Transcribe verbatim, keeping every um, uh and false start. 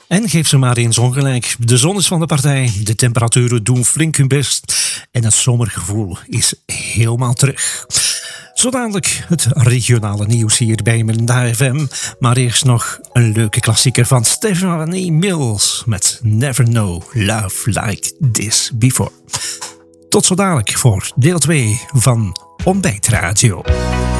En geef ze maar eens ongelijk. De zon is van de partij, de temperaturen doen flink hun best en het zomergevoel is helemaal terug. Zo dadelijk het regionale nieuws hier bij Melinda F M. Maar eerst nog een leuke klassieker van Stephanie Mills met Never Know Love Like This Before. Tot zo dadelijk voor deel twee van Ontbijtradio.